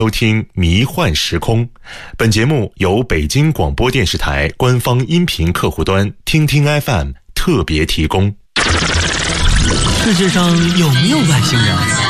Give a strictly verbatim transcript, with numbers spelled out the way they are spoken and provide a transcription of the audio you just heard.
收听迷幻时空，本节目由北京广播电视台官方音频客户端听听 F M 特别提供。 世界上有没有外星人？